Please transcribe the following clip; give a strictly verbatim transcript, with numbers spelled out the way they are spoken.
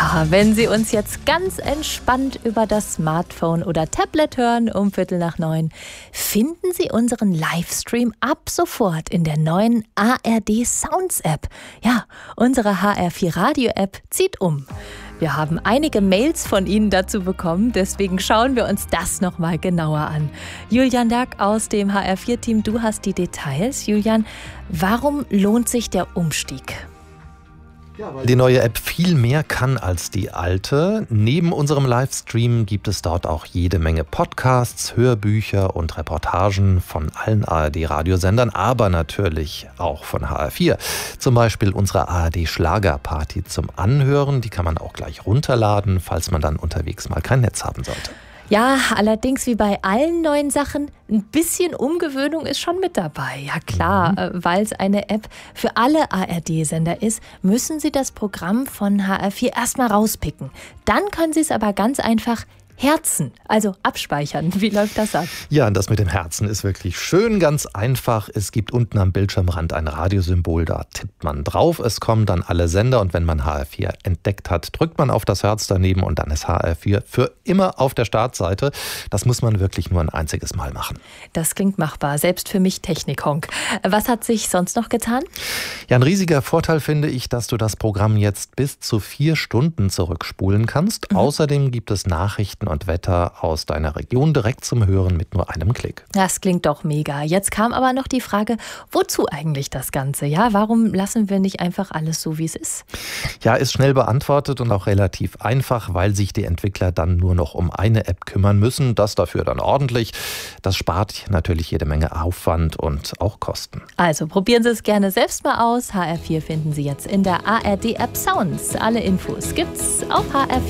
Ja, wenn Sie uns jetzt ganz entspannt über das Smartphone oder Tablet hören um Viertel nach neun, finden Sie unseren Livestream ab sofort in der neuen A R D Sounds App. Ja, unsere H R vier Radio App zieht um. Wir haben einige Mails von Ihnen dazu bekommen, deswegen schauen wir uns das nochmal genauer an. Julian Dack aus dem H R vier Team, du hast die Details. Julian, warum lohnt sich der Umstieg? Ja, weil die neue App viel mehr kann als die alte. Neben unserem Livestream gibt es dort auch jede Menge Podcasts, Hörbücher und Reportagen von allen A R D-Radiosendern, aber natürlich auch von H R vier. Zum Beispiel unsere A R D-Schlagerparty zum Anhören. Die kann man auch gleich runterladen, falls man dann unterwegs mal kein Netz haben sollte. Ja, allerdings wie bei allen neuen Sachen, ein bisschen Umgewöhnung ist schon mit dabei. Ja klar, mhm. weil es eine App für alle A R D-Sender ist, müssen Sie das Programm von H R vier erstmal rauspicken. Dann können Sie es aber ganz einfach Herzen, also abspeichern. Wie läuft das ab? Ja, das mit dem Herzen ist wirklich schön, ganz einfach. Es gibt unten am Bildschirmrand ein Radiosymbol, da tippt man drauf. Es kommen dann alle Sender und wenn man H R vier entdeckt hat, drückt man auf das Herz daneben und dann ist H R vier für immer auf der Startseite. Das muss man wirklich nur ein einziges Mal machen. Das klingt machbar, selbst für mich Technik-Honk. Was hat sich sonst noch getan? Ja, ein riesiger Vorteil finde ich, dass du das Programm jetzt bis zu vier Stunden zurückspulen kannst. Mhm. Außerdem gibt es Nachrichten und Wetter aus deiner Region direkt zum Hören mit nur einem Klick. Das klingt doch mega. Jetzt kam aber noch die Frage, wozu eigentlich das Ganze? Ja, warum lassen wir nicht einfach alles so, wie es ist? Ja, ist schnell beantwortet und auch relativ einfach, weil sich die Entwickler dann nur noch um eine App kümmern müssen. Das dafür dann ordentlich. Das spart natürlich jede Menge Aufwand und auch Kosten. Also probieren Sie es gerne selbst mal aus. H R vier finden Sie jetzt in der A R D App Sounds. Alle Infos gibt's auf h r vier punkt